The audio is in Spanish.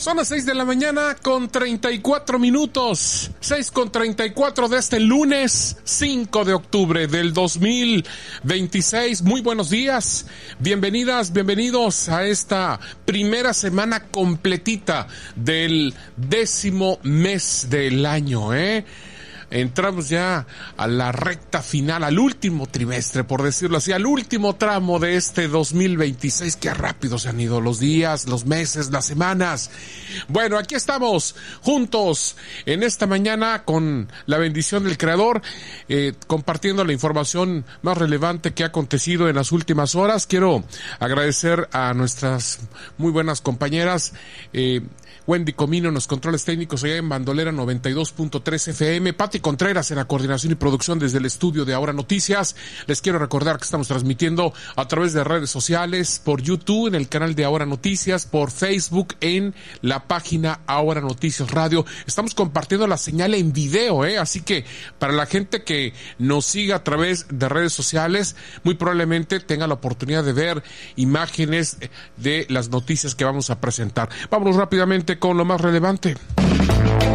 Son las 6 de la mañana con 34 minutos. 6:34 de este lunes 5 de octubre del 2026. Muy buenos días. Bienvenidas, bienvenidos a esta primera semana completita del 10º mes del año, Entramos ya a la recta final, al último trimestre, por decirlo así, al último tramo de este 2026. Qué rápido se han ido los días, los meses, las semanas. Bueno, aquí estamos juntos en esta mañana con la bendición del Creador, compartiendo la información más relevante que ha acontecido en las últimas horas. Quiero agradecer a nuestras muy buenas compañeras, Wendy Comino en los controles técnicos allá en Bandolera 92.3 FM, Pati Contreras en la coordinación y producción desde el estudio de Ahora Noticias. Les quiero recordar que estamos transmitiendo a través de redes sociales, por YouTube en el canal de Ahora Noticias, por Facebook en la página Ahora Noticias Radio. Estamos compartiendo la señal en video, así que para la gente que nos siga a través de redes sociales, muy probablemente tenga la oportunidad de ver imágenes de las noticias que vamos a presentar. Vámonos rápidamente con lo más relevante.